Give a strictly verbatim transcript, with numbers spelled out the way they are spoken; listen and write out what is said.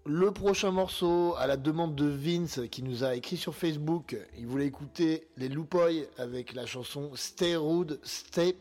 Le prochain morceau, à la demande de Vince, qui nous a écrit sur Facebook, il voulait écouter les Loupoi avec la chanson Stay Rude, Stay